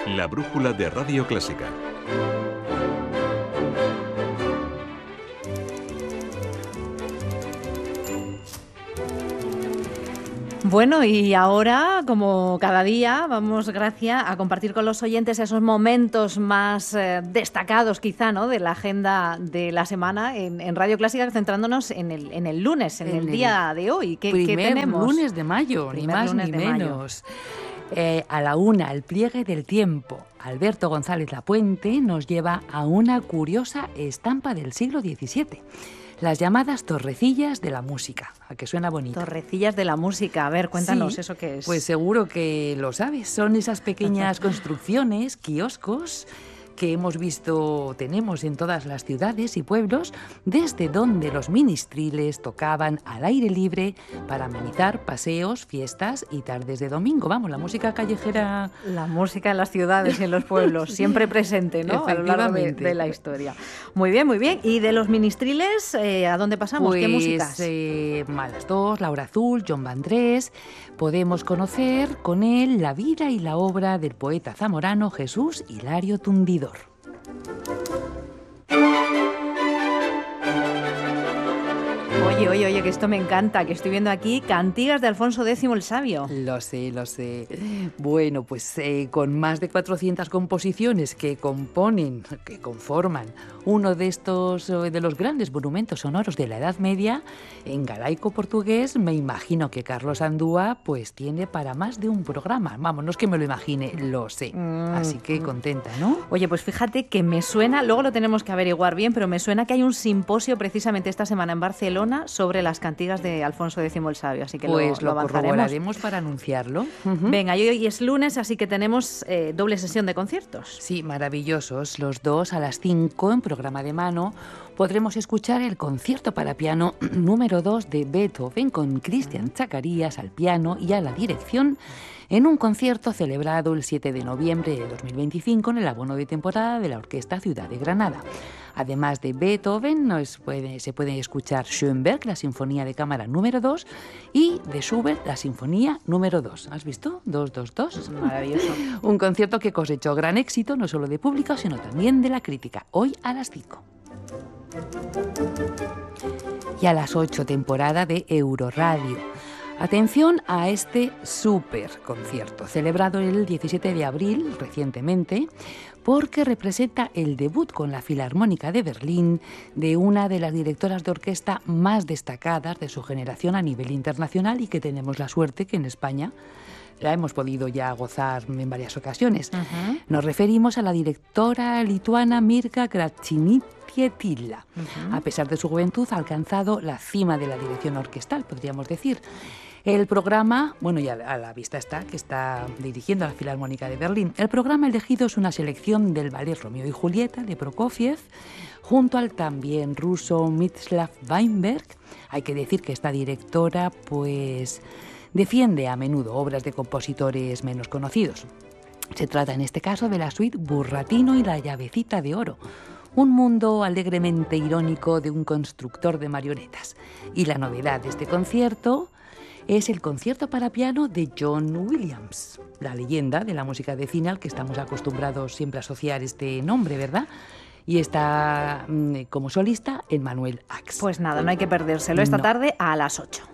La brújula de Radio Clásica. Bueno, y ahora, como cada día, vamos, Gracia, a compartir con los oyentes esos momentos más destacados, quizá, ¿no?, de la agenda de la semana en Radio Clásica, centrándonos en el lunes, en el día de hoy. ¿Qué tenemos? Lunes de mayo, ni más ni menos. A la 1, el pliegue del tiempo. Alberto González Lapuente nos lleva a una curiosa estampa del siglo XVII. Las llamadas torrecillas de la música. ¿A que suena bonito? Torrecillas de la música. A ver, cuéntanos, sí, ¿eso qué es? Pues seguro que lo sabes. Son esas pequeñas construcciones, kioscos, que tenemos en todas las ciudades y pueblos, desde donde los ministriles tocaban al aire libre para amenizar paseos, fiestas y tardes de domingo. Vamos, la música callejera... La música en las ciudades y en los pueblos, siempre presente, ¿no?, a lo largo de la historia. Muy bien, muy bien. ¿Y de los ministriles, a dónde pasamos? Pues, ¿qué músicas? A las 2, Laura Azul, Joan Vandrés. Podemos conocer con él la vida y la obra del poeta zamorano Jesús Hilario Tundidor. Oye, que esto me encanta, que estoy viendo aquí Cantigas de Alfonso X el Sabio. Lo sé. Bueno, pues con más de 400 composiciones que conforman uno de los grandes monumentos sonoros de la Edad Media, en galaico-portugués, me imagino que Carlos Andúa pues tiene para más de un programa. Vamos, no es que me lo imagine, lo sé. Así que contenta, ¿no? Oye, pues fíjate que me suena, luego lo tenemos que averiguar bien, pero me suena que hay un simposio precisamente esta semana en Barcelona sobre las cantigas de Alfonso X el Sabio, así que pues lo corroboraremos para anunciarlo. Venga, y hoy es lunes, así que tenemos doble sesión de conciertos. Sí, maravillosos. Los dos a las 5 en programa de mano podremos escuchar el concierto para piano número 2 de Beethoven con Cristian Zacarías al piano y a la dirección, en un concierto celebrado el 7 de noviembre de 2025 en el abono de temporada de la Orquesta Ciudad de Granada. Además de Beethoven, se puede escuchar Schoenberg, la Sinfonía de Cámara número 2, y de Schubert, la Sinfonía número 2. ¿Has visto? 222. Maravilloso. Un concierto que cosechó gran éxito, no solo de público, sino también de la crítica. Hoy a las 5. Y a las 8, temporada de Euroradio. Atención a este súper concierto, celebrado el 17 de abril, recientemente, porque representa el debut con la Filarmónica de Berlín de una de las directoras de orquesta más destacadas de su generación a nivel internacional y que tenemos la suerte que en España la hemos podido ya gozar en varias ocasiones. Uh-huh. Nos referimos a la directora lituana Mirga Gražinytė-Tyla. Uh-huh. A pesar de su juventud, ha alcanzado la cima de la dirección orquestal, podríamos decir. El programa, bueno, ya a la vista está, que está dirigiendo a la Filarmónica de Berlín. El programa elegido es una selección del ballet Romeo y Julieta de Prokofiev, junto al también ruso Mstislav Weinberg. Hay que decir que esta directora, pues, defiende a menudo obras de compositores menos conocidos. Se trata en este caso de la suite Burratino y la llavecita de oro, un mundo alegremente irónico de un constructor de marionetas. Y la novedad de este concierto es el concierto para piano de John Williams, la leyenda de la música de cine al que estamos acostumbrados siempre a asociar este nombre, ¿verdad? Y está como solista Emmanuel Ax. Pues nada, no hay que perdérselo esta tarde a las 8.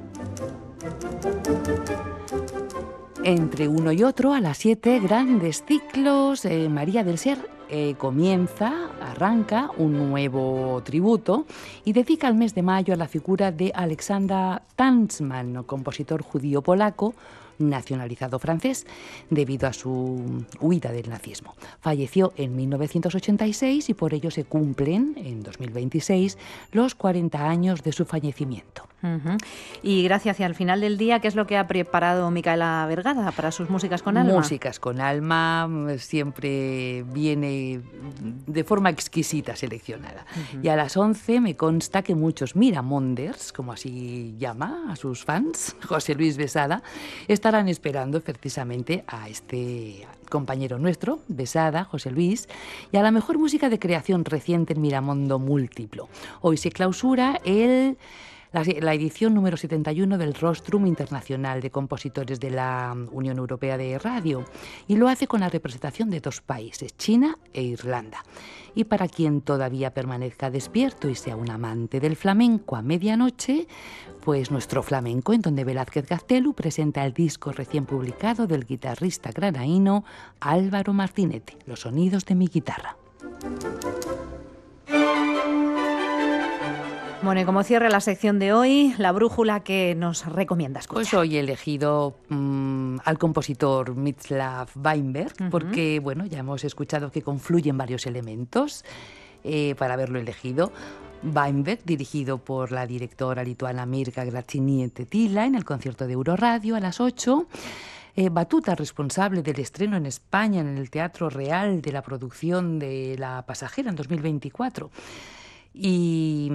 Entre uno y otro, a las 7, grandes ciclos. María del Ser arranca un nuevo tributo y dedica el mes de mayo a la figura de Alexander Tansman, compositor judío polaco, nacionalizado francés debido a su huida del nazismo. Falleció en 1986 y por ello se cumplen en 2026 los 40 años de su fallecimiento. Uh-huh. Y gracias, hacia el final del día, ¿qué es lo que ha preparado Micaela Vergada para sus músicas con alma? Músicas con alma, siempre viene de forma exquisita seleccionada. Uh-huh. Y a las 11 me consta que muchos Miramonders, como así llama a sus fans, José Luis Besada, estarán esperando precisamente a este compañero nuestro, Besada, José Luis, y a la mejor música de creación reciente en Miramondo Múltiplo. Hoy se clausura el la edición número 71 del Rostrum Internacional de Compositores de la Unión Europea de Radio, y lo hace con la representación de 2 países, China e Irlanda. Y para quien todavía permanezca despierto y sea un amante del flamenco a medianoche, pues nuestro flamenco, en donde Velázquez Gaztelu presenta el disco recién publicado del guitarrista granaíno Álvaro Martinete, Los sonidos de mi guitarra. Bueno, y como cierre la sección de hoy, la brújula que nos recomienda escuchar. Pues hoy he elegido al compositor Mstislav Weinberg, porque bueno, ya hemos escuchado que confluyen varios elementos para haberlo elegido. Weinberg, dirigido por la directora lituana Mirga Gražinytė-Tyla en el concierto de Euroradio a las 8. Batuta, responsable del estreno en España en el Teatro Real de la producción de La Pasajera en 2024. Y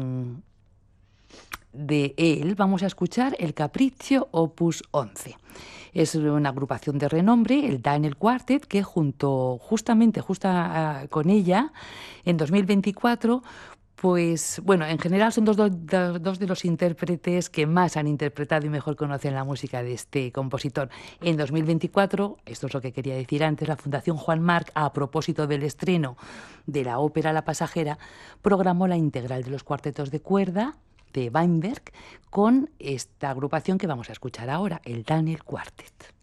de él vamos a escuchar el Capriccio Opus 11. Es una agrupación de renombre, el Daniel Quartet, que justamente con ella, en 2024, pues bueno, en general son dos de los intérpretes que más han interpretado y mejor conocen la música de este compositor. En 2024, esto es lo que quería decir antes, la Fundación Juan Marc, a propósito del estreno de la ópera La Pasajera, programó la integral de los cuartetos de cuerda de Weinberg con esta agrupación que vamos a escuchar ahora, el Daniel Quartet.